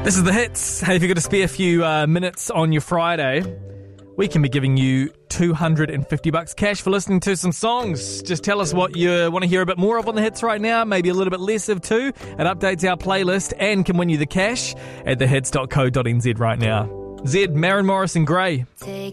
This is The Hits. Hey, if you've got to spare a few minutes on your Friday, we can be giving you $250 cash for listening to some songs. Just tell us what you want to hear a bit more of on The Hits right now, maybe a little bit less of too. It updates our playlist and can win you the cash at thehits.co.nz right now. Zed, Maren Morrison Gray. Take